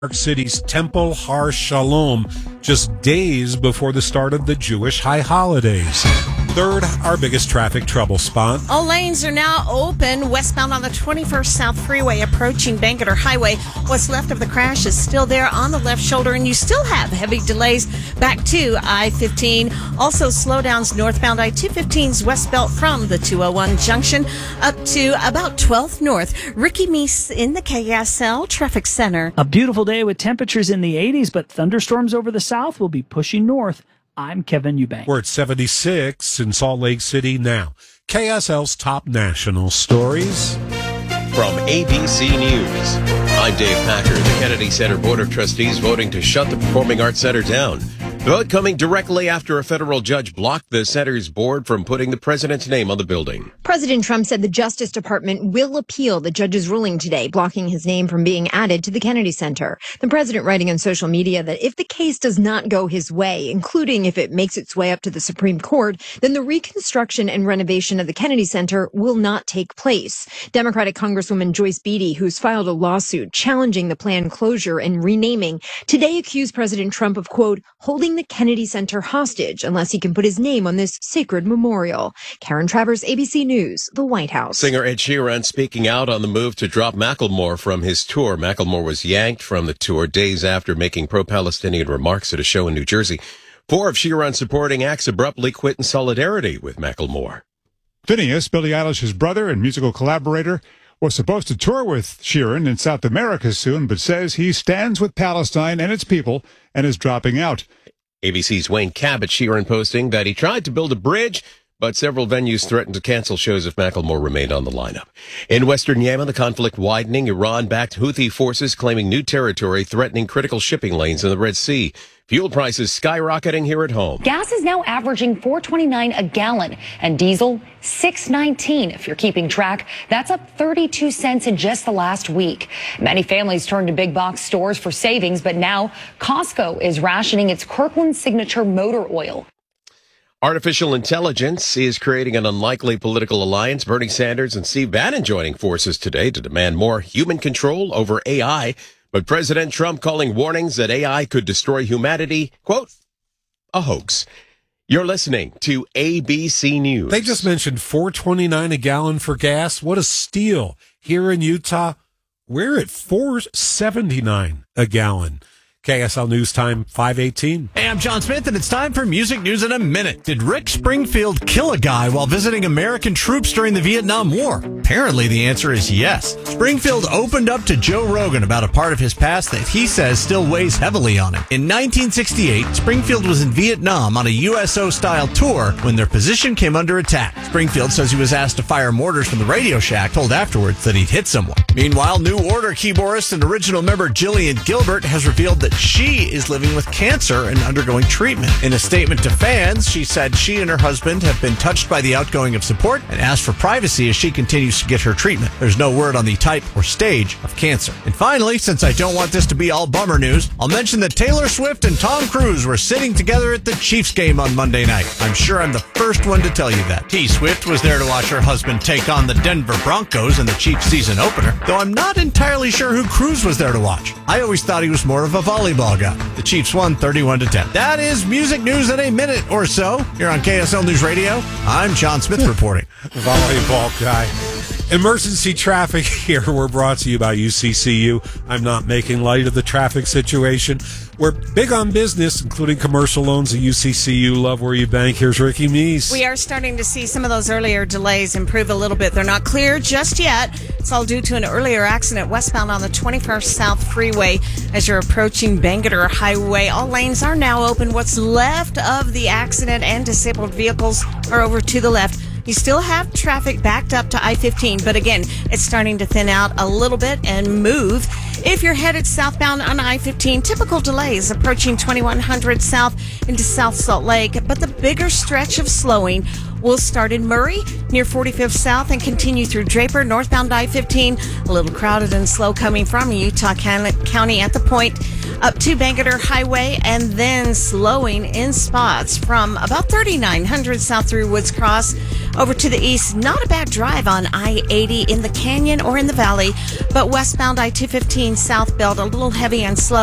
York City's Temple Har Shalom, just days before the start of the Jewish high holidays. Third, our biggest traffic trouble spot. All lanes are now open westbound on the 21st South Freeway approaching Bangerter Highway. What's left of the crash is still there on the left shoulder, and you still have heavy delays back to I-15. Also, slowdowns northbound I-215's west belt from the 201 junction up to about 12th North. Ricky Meese in the KSL Traffic Center. A beautiful day with temperatures in the 80s, but thunderstorms over the south will be pushing north. I'm Kevin Eubank. We're at 76 in Salt Lake City now. KSL's top national stories. From ABC News, I'm Dave Packer. The Kennedy Center Board of Trustees voting to shut the Performing Arts Center down. The vote coming directly after a federal judge blocked the center's board from putting the president's name on the building. President Trump said the Justice Department will appeal the judge's ruling today, blocking his name from being added to the Kennedy Center. The president writing on social media that if the case does not go his way, including if it makes its way up to the Supreme Court, then the reconstruction and renovation of the Kennedy Center will not take place. Democratic Congresswoman Joyce Beatty, who's filed a lawsuit challenging the planned closure and renaming, today accused President Trump of, quote, holding the Kennedy Center hostage unless he can put his name on this sacred memorial. Karen Travers, ABC News, the White House. Singer Ed Sheeran speaking out on the move to drop Macklemore from his tour. Macklemore was yanked from the tour days after making pro-Palestinian remarks at a show in New Jersey. 4 of Sheeran's supporting acts abruptly quit in solidarity with Macklemore. Phineas, Billie Eilish's brother and musical collaborator, was supposed to tour with Sheeran in South America soon, but says he stands with Palestine and its people and is dropping out. ABC's Wayne Cabot Sheeran posting that he tried to build a bridge, but several venues threatened to cancel shows if Macklemore remained on the lineup. In western Yemen, the conflict widening. Iran-backed Houthi forces claiming new territory, threatening critical shipping lanes in the Red Sea. Fuel prices skyrocketing here at home. Gas is now averaging $4.29 a gallon and diesel $6.19. If you're keeping track, that's up 32 cents in just the last week. Many families turn to big box stores for savings, but now Costco is rationing its Kirkland Signature motor oil. Artificial intelligence is creating an unlikely political alliance. Bernie Sanders and Steve Bannon joining forces today to demand more human control over AI. But President Trump calling warnings that AI could destroy humanity, quote, a hoax. You're listening to ABC News. They just mentioned $4.29 a gallon for gas. What a steal. Here in Utah, we're at $4.79 a gallon. KSL News Time, 5:18. Hey, I'm John Smith, and it's time for Music News in a Minute. Did Rick Springfield kill a guy while visiting American troops during the Vietnam War? Apparently, the answer is yes. Springfield opened up to Joe Rogan about a part of his past that he says still weighs heavily on him. In 1968, Springfield was in Vietnam on a USO-style tour when their position came under attack. Springfield says he was asked to fire mortars from the Radio Shack, told afterwards that he'd hit someone. Meanwhile, New Order keyboardist and original member Jillian Gilbert has revealed that she is living with cancer and undergoing treatment. In a statement to fans, she said she and her husband have been touched by the outgoing of support and asked for privacy as she continues to get her treatment. There's no word on the type or stage of cancer. And finally, since I don't want this to be all bummer news, I'll mention that Taylor Swift and Tom Cruise were sitting together at the Chiefs game on Monday night. I'm sure I'm the first one to tell you that. T. Swift was there to watch her husband take on the Denver Broncos in the Chiefs season opener, though I'm not entirely sure who Cruise was there to watch. I always thought he was more of a volleyball guy. The Chiefs won 31-10. That is Music News in a Minute or so. Here on KSL News Radio, I'm John Smith reporting. Volleyball guy. Emergency traffic here. We're brought to you by UCCU. I'm not making light of the traffic situation. We're big on business, including commercial loans at UCCU. Love where you bank. Here's Ricky Meese. We are starting to see some of those earlier delays improve a little bit. They're not clear just yet. It's all due to an earlier accident westbound on the 21st South Freeway as you're approaching Bangerter Highway. All lanes are now open. What's left of the accident and disabled vehicles are over to the left. You still have traffic backed up to I-15, but again, it's starting to thin out a little bit and move. If you're headed southbound on I-15, typical delays approaching 2100 south into South Salt Lake, but the bigger stretch of slowing will start in Murray near 45th South and continue through Draper, northbound I-15, a little crowded and slow coming from Utah County at the point up to Bangerter Highway, and then slowing in spots from about 3900 south through Woods Cross Over to the east, not a bad drive on I-80 in the canyon or in the valley, but westbound I-215 southbound a little heavy and slow.